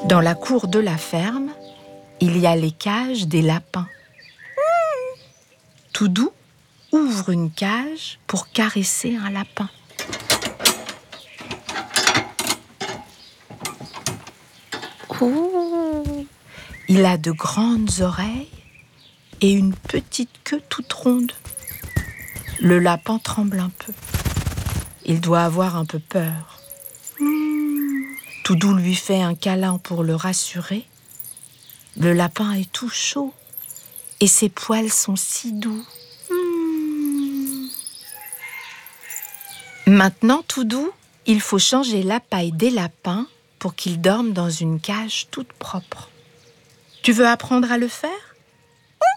Dans la cour de la ferme, il y a les cages des lapins. Toudou ouvre une cage pour caresser un lapin. Oh, il a de grandes oreilles et une petite queue toute ronde. Le lapin tremble un peu. Il doit avoir un peu peur. Toudou lui fait un câlin pour le rassurer. Le lapin est tout chaud et ses poils sont si doux. Maintenant, Toudou, il faut changer la paille des lapins pour qu'ils dorment dans une cage toute propre. Tu veux apprendre à le faire ?